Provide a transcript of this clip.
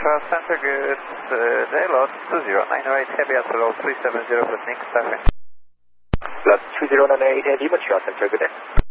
Montreal Center, good day, load 2098 heavy at load 370 for Nick staffing. Load 2098 heavy, Montreal Center, good day.